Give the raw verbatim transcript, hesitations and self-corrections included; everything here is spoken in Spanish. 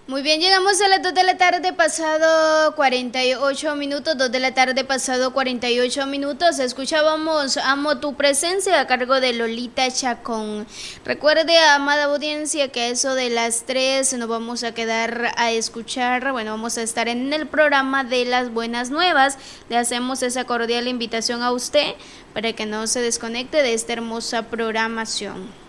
Muy bien, llegamos a las dos de la tarde pasado cuarenta y ocho minutos, dos de la tarde pasado cuarenta y ocho minutos. Escuchábamos Amo tu presencia a cargo de Lolita Chacón. Recuerde, amada audiencia, que a eso de las tres nos vamos a quedar a escuchar, bueno, vamos a estar en el programa de las buenas nuevas. Le hacemos esa cordial invitación a usted para que no se desconecte de esta hermosa programación.